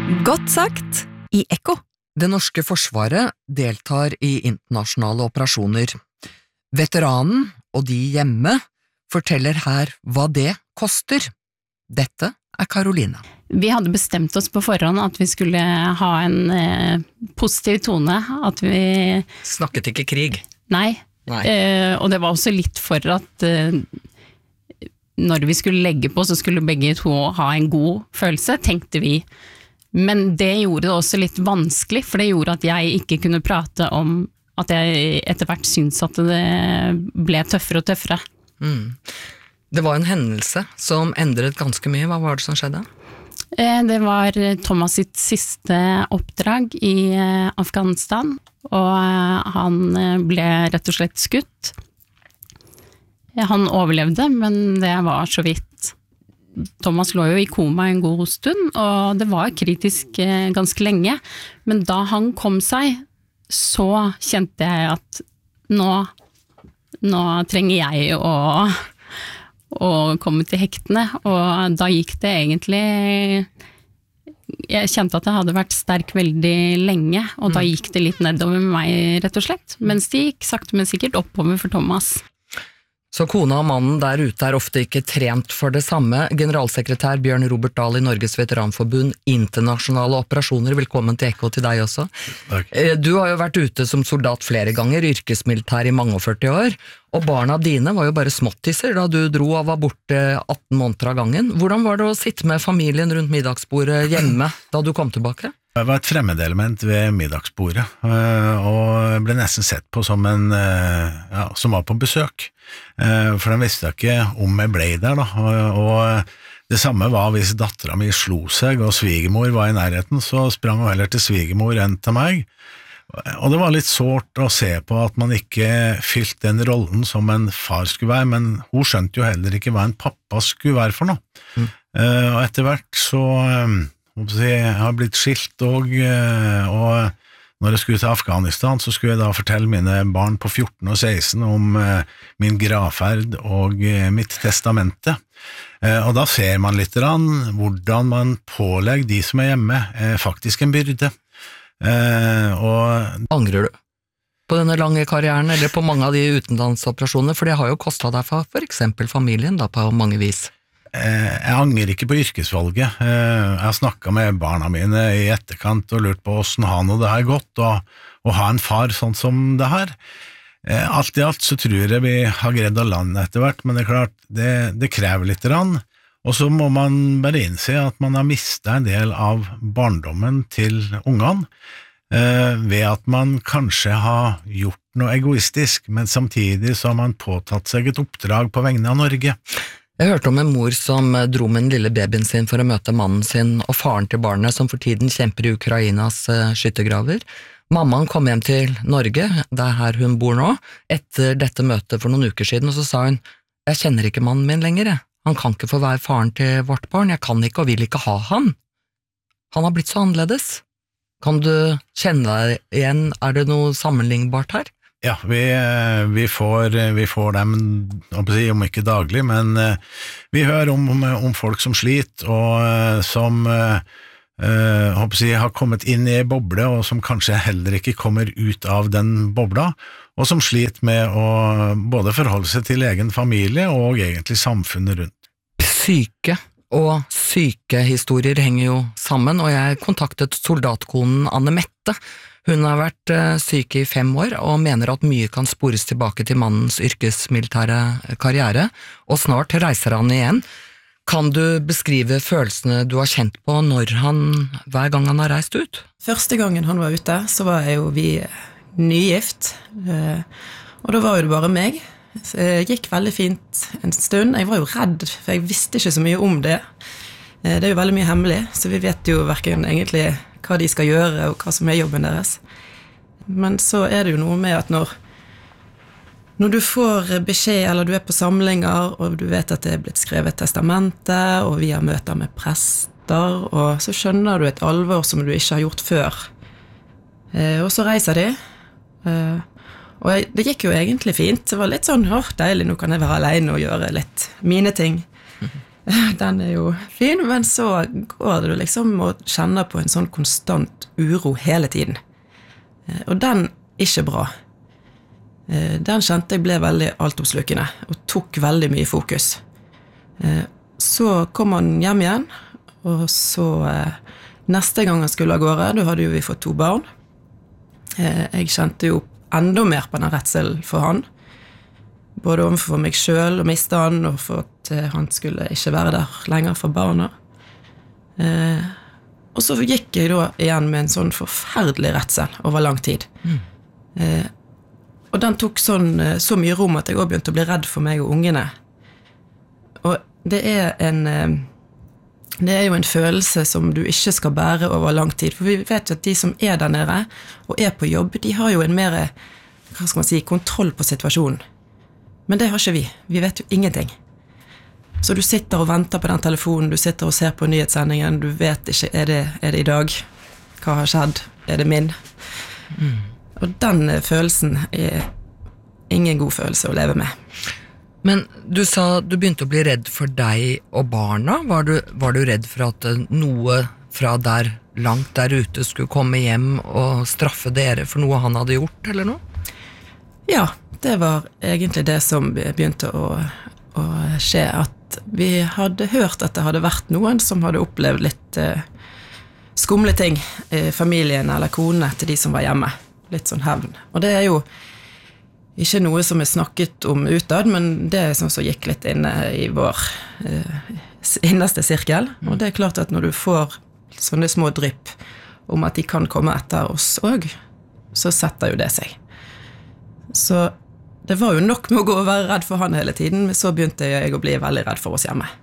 Godt sagt i Ekko. Det norske forsvaret deltar i internasjonale operasjoner. Veteranen og de hjemme forteller her hva det koster. Dette Karoline. Vi hadde bestemt oss på forhånd at vi skulle ha en positiv tone, at vi... Snakket ikke krig? Nei. Og det var også litt for at når vi skulle legge på, så skulle begge to ha en god følelse, tenkte vi. Men det gjorde det også litt vanskelig, for det gjorde at jeg ikke kunne prate om at jeg etter hvert syntes at det ble tøffere og tøffere. Det var en hendelse som endret ganske mye. Hva var det som skjedde? Det var Thomas sitt siste oppdrag i Afghanistan, og han ble rett og slett skutt. Han overlevde, men det var så vidt. Thomas lå jo i koma en god stund, og det var kritisk ganske lenge. Men da han kom seg, så kjente jeg at nå trenger jeg å komme til hektene, og da gikk det egentlig... Jeg kjente at jeg hadde vært sterk veldig lenge, og da gikk det litt nedover med meg, rett og slett. Mens det gikk sakte, men sikkert oppover for Thomas. Så kona og mannen der ute ofte ikke trent for det samme. Generalsekretær Bjørn Robert Dahl i Norges Veteranforbund, internasjonale operasjoner, velkommen til Ekko til deg også. Takk. Du har jo vært ute som soldat flere ganger, yrkesmilitær i mange og 40 år, og barna dine var jo bare småttisser da du dro og var borte 18 måneder av gangen. Hvordan var det å sitte med familien rundt middagsbordet hjemme da du kom tilbake? Jeg var et fremmedelement ved middagsbordet, og ble nesten sett på som en som var på besøk. For de visste ikke om jeg ble der da, og det samme var hvis datteren min slo seg og svigermor var i nærheten, så sprang hun heller til svigermor enn til meg. Og det var litt sårt å se på at man ikke fylte den rollen som en far skulle være, men hun skjønte jo heller ikke hva en pappa skulle være for noe. Og etter hvert så jeg har blitt skilt og når jeg skulle til Afghanistan så skulle jeg da fortelle mine barn på 14 og 16 om min gravferd og mitt testamente. Og da ser man litt hvordan man pålegger de som hjemme faktisk en byrde. Angrer du på denne lange karrieren eller på mange av de utenlandsoperasjonene, for det har jo kostet deg for eksempel familien da på mange vis? Jeg angrer ikke på yrkesvalget. Jeg har snakket med barna mine i etterkant og lurt på hvordan han og det har gått, og ha en far sånn som det her. Alt i alt så tror jeg vi har greid å lande etter hvert, men det er klart, det krever litt og så må man bare innse at man har mistet en del av barndommen til ungene, ved at man kanskje har gjort noe egoistisk, men samtidig så har man påtatt seg et oppdrag på vegne av Norge. Jeg hørte om en mor som dro med den lille babyen sin for å møte mannen sin og faren til barnet som for tiden kjemper i Ukrainas skyttergraver. Mammaen kom hjem til Norge, det er her hun bor nå, etter dette møtet for noen uker siden, og så sa hun, jeg kjenner ikke mannen min lenger, han kan ikke få være faren til vårt barn, jeg kan ikke og vil ikke ha han. Han har blitt så annerledes. Kan du kjenne deg igjen, er det noe sammenlignbart her? Ja, vi får dem, om ikke daglig, men vi hører om folk som sliter, og som har kommet inn i en boble, og som kanskje heller ikke kommer ut av den bobla, og som sliter med å både forholde seg til egen familie og egentlig samfunnet rundt. Syke og sykehistorier henger jo sammen, og jeg kontaktet soldatkonen Anne Mette. Hun har vært syk i 5 år og mener at mye kan spores tilbake til mannens yrkesmilitære karriere, og snart reiser han igjen. Kan du beskrive følelsene du har kjent på hver gang han har reist ut? Første gangen han var ute, så var jo vi nygift, og da var jo det bare meg. Så det gikk veldig fint en stund. Jeg var jo redd, for jeg visste ikke så mye om det. Det er jo veldig mye hemmelig, så vi vet jo hverken egentlig hva de skal gjøre og hva som er jobben deres. Men så er det jo noe med at når du får beskjed, eller du er på samlinger, og du vet at det er blitt skrevet testamente, og vi har møter med prester, og så skjønner du et alvor som du ikke har gjort før. Og så reiser de, og det gikk jo egentlig fint. Det var litt sånn, deilig, nå kan jeg være alene og gjøre litt mine ting. Den jo fin, men så går du liksom og kjenner på en sånn konstant uro hele tiden. Og den ikke bra. Den kjente jeg ble veldig altoppslukende, og tok veldig mye fokus. Så kom han hjem igjen, og så neste gang han skulle av gårde, da hadde jo vi fått 2 barn. Jeg kjente jo enda mer på den redselen for han, både overfor meg selv og miste han, og for at han skulle ikke være der lenger for barna. Og så gikk jeg da igjen med en sånn forferdelig redsel over lang tid. Og den tok så mye rom at jeg også begynte å bli redd for meg og ungene. Og det jo en følelse som du ikke skal bære over lang tid, for vi vet jo at de som der nede og på jobb, de har jo en mer, hva skal man si, kontroll på situasjonen. Men det har ikke vi. Vi vet jo ingenting. Så du sitter og venter på den telefonen, du sitter og ser på nyhetssendingen, du vet ikke, er det i dag? Hva har skjedd? Er det min? Og den følelsen ingen god følelse å leve med. Men du sa du begynte å bli redd for deg og barna. Var du redd for at noe fra langt der ute skulle komme hjem og straffe dere for noe han hadde gjort, eller noe? Ja, det var egentlig det som begynte å skje, at vi hadde hørt at det hadde vært noen som hadde opplevd litt skumle ting i familien eller konene til de som var hjemme. Litt sånn hevn. Og det jo ikke noe som snakket om utad, men det sånn som gikk litt inne i vår innerste sirkel. Og det klart at når du får sånne små drypp om at de kan komme etter oss også, så setter jo det seg. Så det var jo nok med å gå og være redd for han hele tiden, men så begynte jeg å bli veldig redd for oss hjemme.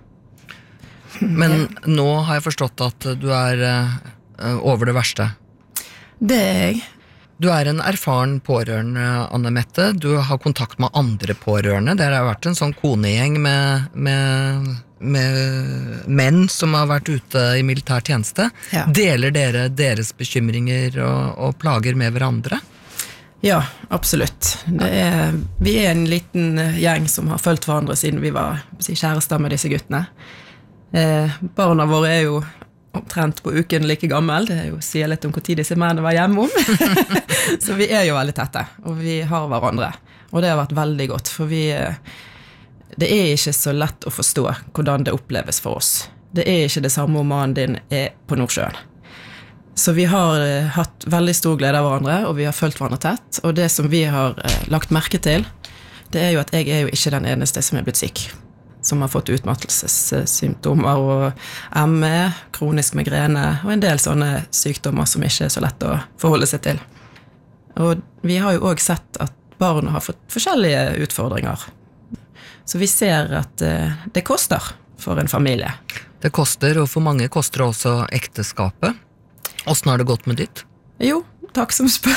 Men nå har jeg forstått at du over det verste. Det jeg. Du en erfaren pårørende, Anne-Mette. Du har kontakt med andre pårørende. Det har vært en sånn konegjeng med menn som har vært ute i militær tjeneste. Ja. Deler dere deres bekymringer og plager med hverandre? Ja, absolutt. Vi en liten gjeng som har følt hverandre siden vi var kjærester med disse guttene. Barna våre jo omtrent på uken like gammel. Det jo sier litt om hvor tid disse mennene var hjemme om. Så vi jo veldig tette, og vi har hverandre. Og det har vært veldig godt, for det ikke så lett å forstå hvordan det oppleves for oss. Det ikke det samme om mannen din på Nordsjøen. Så vi har hatt veldig stor glede av hverandre, og vi har følt hverandre tett. Og det som vi har lagt merke til, det jo at jeg jo ikke den eneste som blitt syk. Som har fått utmattelsessymptomer og ME, kronisk migrene, og en del sånne sykdommer som ikke så lett å forholde seg til. Og vi har jo også sett at barna har fått forskjellige utfordringer. Så vi ser at det koster for en familie. Det koster, og for mange koster det også ekteskapet. Hvordan har det gått med ditt? Jo, takk som spør.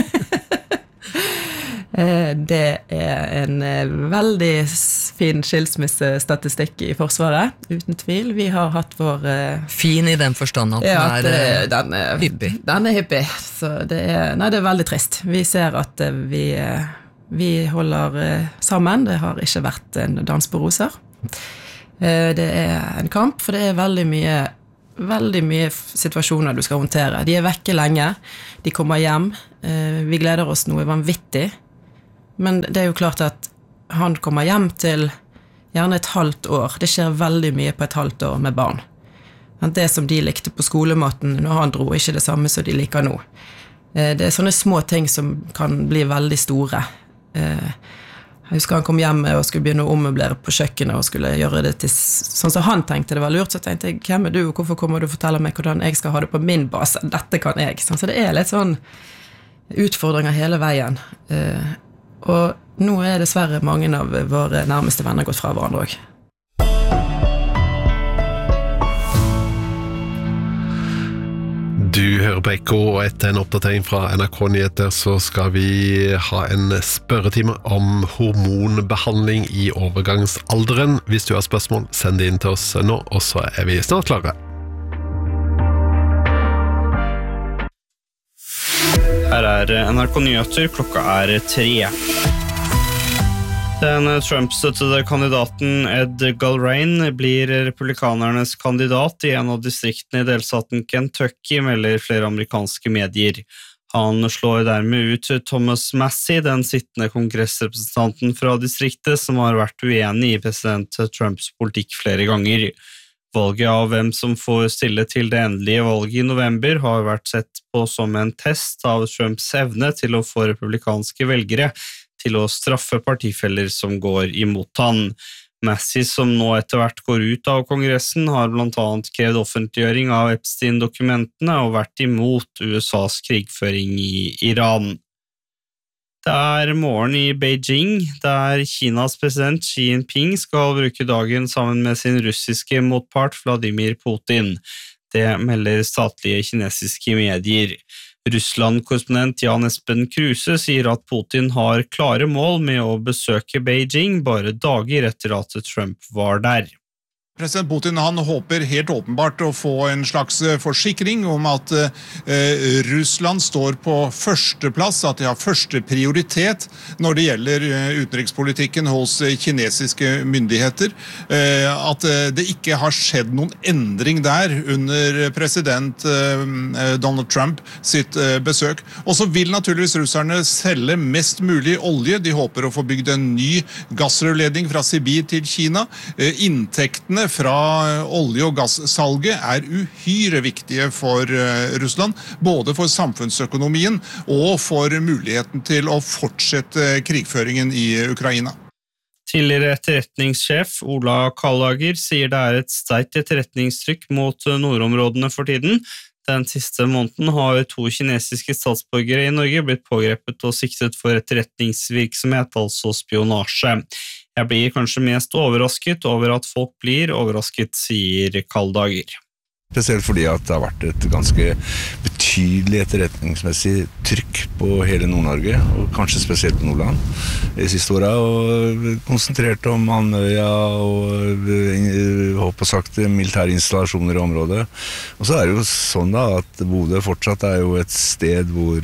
Det en veldig fin skilsmissestatistikk i Forsvaret, uten tvil. Vi har hatt vår... Fin i den forstand at den hyppig. Den hyppig, så det det veldig trist. Vi ser at vi holder sammen, det har ikke vært en dans på roser. Det en kamp, for det veldig mye situasjoner du skal håndtere. De vekke lenge, de kommer hjem, vi gleder oss noe vanvittig, men det jo klart at han kommer hjem til gjerne et halvt år. Det skjer veldig mye på et halvt år med barn. Det som de likte på skolematen når han dro, ikke det samme som de liker nå. Det sånne små ting som kan bli veldig store. Jeg husker han kom hjem og skulle begynne å ommøblere på kjøkkenet og skulle gjøre det til sånn som han tenkte det var lurt, så tenkte jeg, hvem du, og hvorfor kommer du og forteller meg hvordan jeg skal ha det på min base? Dette kan jeg. Så det litt sånn utfordringer hele veien. Og nå dessverre mange av våre nærmeste venner gått fra hverandre også. Du hører på Ekko, og etter en oppdatering fra NRK Nyheter så skal vi ha en spørretime om hormonbehandling i overgangsalderen. Hvis du har spørsmål, send det inn til oss nå, og så vi snart klare. Her NRK Nyheter, klokka 3. Den Trump-støttede kandidaten Ed Galbraith blir republikanernes kandidat i en av distriktene i delstaten Kentucky, melder flere amerikanske medier. Han slår dermed ut Thomas Massie, den sittende kongressrepresentanten fra distriktet, som har vært uenig i president Trumps politikk flere ganger. Valget av hvem som får stille til det endelige valget i november har vært sett på som en test av Trumps evne til å få republikanske velgere til å straffe partifeller som går imot han. Massie, som nå etter hvert går ut av kongressen, har blant annet krevd offentliggjøring av Epstein-dokumentene og vært imot USAs krigføring i Iran. Det morgen i Beijing, der Kinas president Xi Jinping skal bruke dagen sammen med sin russiske motpart Vladimir Putin. Det melder statlige kinesiske medier. Russland-korrespondent Jan Espen Kruse sier at Putin har klare mål med å besøke Beijing bare dager etter at Trump var der. President Putin han håper helt åpenbart å få en slags forsikring om at Russland står på førsteplass, at de har første prioritet når det gjelder utenrikspolitikken hos kinesiske myndigheter, at det ikke har skjedd noen endring der under president Donald Trump sitt besøk. Og så vil naturligvis russerne selge mest mulig olje. De håper å få bygd en ny gassrørledning fra Sibir til Kina. Inntektene fra olje- og gassalget uhyre viktige for Russland, både for samfunnsøkonomien og for muligheten til å fortsette krigføringen i Ukraina. Tidligere etterretningssjef Ola Kallager sier det et sterkt etterretningstrykk mot nordområdene for tiden. Den siste måneden har 2 kinesiske statsborgere i Norge blitt pågrepet og siktet for etterretningsvirksomhet, altså spionasje. Jeg blir kanskje mest overrasket over at folk blir overrasket, sier Kallager. Spesielt fordi at det har vært et ganske betydelig etterretningsmessig trykk på hele Nord-Norge, og kanskje spesielt på Nordland de siste årene, og konsentrert om Andøya og håper sagt militære installasjoner i området. Og så det jo sånn da at Bodø fortsatt jo et sted hvor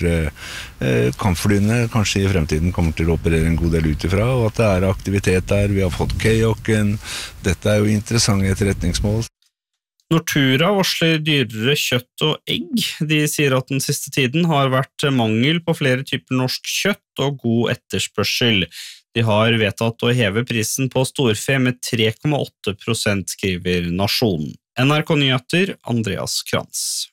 kampflyene kanskje i fremtiden kommer til å operere en god del ut ifra, og at det aktivitet der. Vi har fått Kayaken. Dette jo interessante etterretningsmål. Nortura varsler dyrere kjøtt og egg. De sier at den siste tiden har vært mangel på flere typer norsk kjøtt og god etterspørsel. De har vedtatt å heve prisen på storfe med 3,8%, skriver Nasjonen. NRK Nyheter, Andreas Krantz.